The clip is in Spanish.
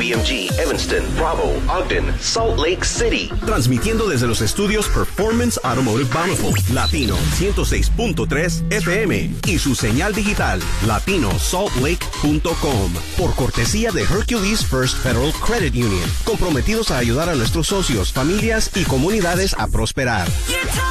BMG, Evanston, Bravo, Ogden, Salt Lake City. Transmitiendo desde los estudios Performance Automotive Bountiful, Latino 106.3 FM y su señal digital latinosaltlake.com. Por cortesía de Hercules First Federal Credit Union, comprometidos a ayudar a nuestros socios, familias y comunidades a prosperar.